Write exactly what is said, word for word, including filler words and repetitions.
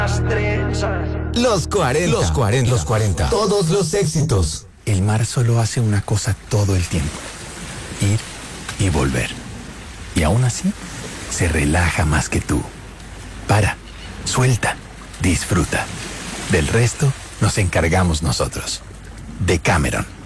Los cuarenta. Los cuarenta. Los cuarenta. Todos los éxitos. El mar solo hace una cosa todo el tiempo. Ir y volver. Y aún así, se relaja más que tú. Para, suelta, disfruta. Del resto, nos encargamos nosotros. Decameron.